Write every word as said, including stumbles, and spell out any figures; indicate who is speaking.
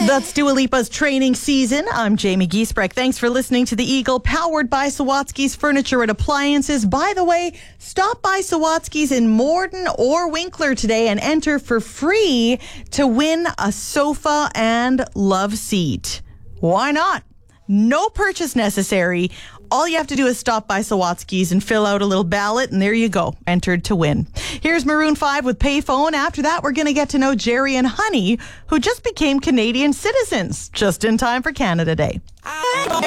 Speaker 1: That's Dua Lipa's training season. I'm Jamie Giesbrecht. Thanks for listening to The Eagle, powered by Sawatsky's Furniture and Appliances. By the way, stop by Sawatsky's in Morden or Winkler today and enter for free to win a sofa and love seat. Why not? No purchase necessary. All you have to do is stop by Sawatsky's and fill out a little ballot, and there you go, entered to win. Here's Maroon five with Payphone. After that, we're going to get to know Jerry and Honey, who just became Canadian citizens just in time for Canada Day.